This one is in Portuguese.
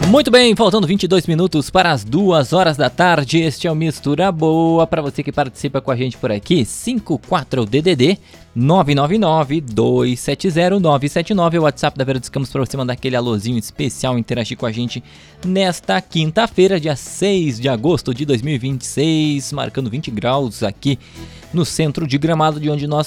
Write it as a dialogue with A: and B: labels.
A: Muito bem, faltando 22 minutos para as 2 horas da tarde, este é o Mistura Boa, para você que participa com a gente por aqui, 54DDD 999-270-979, é o WhatsApp da Vera dos Campos para você mandar aquele alôzinho especial, interagir com a gente nesta quinta-feira, dia 6 de agosto de 2026, marcando 20 graus aqui no centro de Gramado, de onde nós